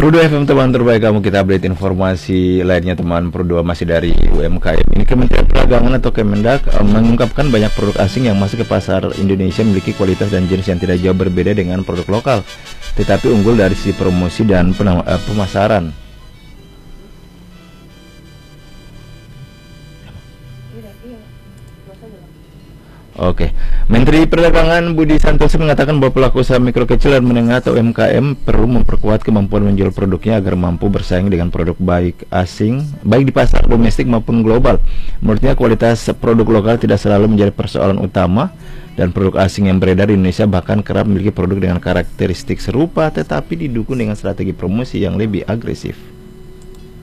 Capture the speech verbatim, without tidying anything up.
Pro dua F M, teman terbaik kamu, kita update informasi lainnya teman. Pro dua masih dari U M K M. Ini Kementerian Perdagangan atau Kemendak eh, mengungkapkan banyak produk asing yang masuk ke pasar Indonesia memiliki kualitas dan jenis yang tidak jauh berbeda dengan produk lokal, tetapi unggul dari sisi promosi dan penam- eh, pemasaran. Oke, Menteri Perdagangan Budi Santoso mengatakan bahwa pelaku usaha mikro kecil dan menengah atau U M K M perlu memperkuat kemampuan menjual produknya agar mampu bersaing dengan produk baik asing, baik di pasar domestik maupun global. Menurutnya, kualitas produk lokal tidak selalu menjadi persoalan utama, dan produk asing yang beredar di Indonesia bahkan kerap memiliki produk dengan karakteristik serupa tetapi didukung dengan strategi promosi yang lebih agresif.